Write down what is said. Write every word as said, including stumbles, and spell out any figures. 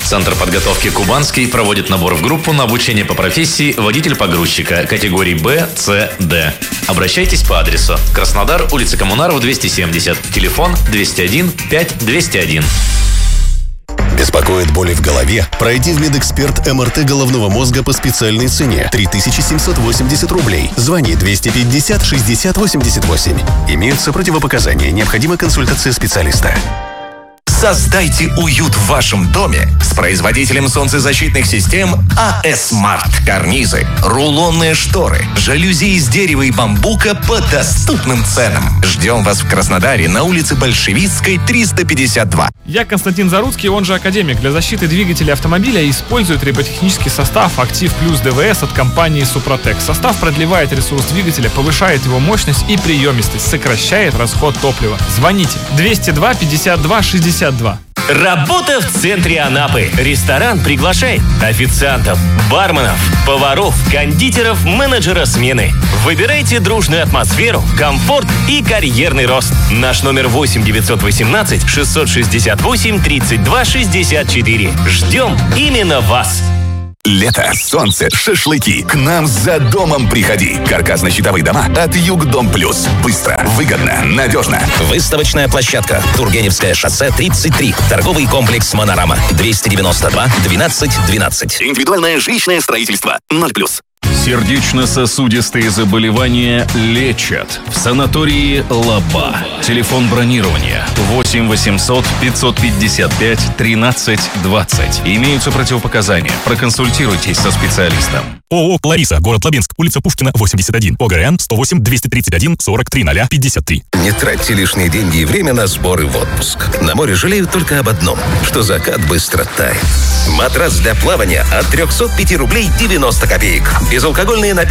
Центр подготовки «Кубанский» проводит набор в группу на обучение по профессии водитель-погрузчика категорий Б, С, Д. Обращайтесь по адресу: Краснодар, улица Коммунаров, двести семьдесят, телефон двести один пять двести один. Беспокоит боли в голове? Пройди в медэксперт эм эр тэ головного мозга по специальной цене три тысячи семьсот восемьдесят рублей. Звони двести пятьдесят шестьдесят восемьдесят восемь. Имеются противопоказания. Необходима консультация специалиста. Создайте уют в вашем доме с производителем солнцезащитных систем а эс Smart. Карнизы, рулонные шторы, жалюзи из дерева и бамбука по доступным ценам. Ждем вас в Краснодаре на улице Большевистской, триста пятьдесят два. Я Константин Заруцкий, он же Академик. Для защиты двигателя автомобиля использует триботехнический состав «Актив Плюс дэ вэ эс» от компании «Супротек». Состав продлевает ресурс двигателя, повышает его мощность и приемистость, сокращает расход топлива. Звоните двести два пятьдесят два шестьдесят два. Работа в центре Анапы. Ресторан приглашает официантов, барменов, поваров, кондитеров, менеджера смены. Выбирайте дружную атмосферу, комфорт и карьерный рост. Наш номер восемь девятьсот восемнадцать шестьсот шестьдесят восемь тридцать два шестьдесят четыре. Ждем именно вас. Лето, солнце, шашлыки. К нам за домом приходи. Каркасно-щитовые дома от Югдом Плюс. Быстро, выгодно, надежно. Выставочная площадка. Тургеневское шоссе тридцать три. Торговый комплекс «Монорама». двести девяносто два двенадцать двенадцать. Индивидуальное жилищное строительство. ноль плюс. Сердечно-сосудистые заболевания лечат в санатории «Лаба». Телефон бронирования восемь восемьсот пятьсот пятьдесят пять тринадцать двадцать. Имеются противопоказания. Проконсультируйтесь со специалистом. ООО «Лариса», город Лабинск, улица Пушкина, восемьдесят один, ОГРН сто восемь двести тридцать один сорок три ноль пятьдесят три. Не тратьте лишние деньги и время на сборы в отпуск. На море жалеют только об одном, что закат быстро тает. Матрас для плавания от трехсот пяти рублей девяносто копеек. Безалкогольные напитки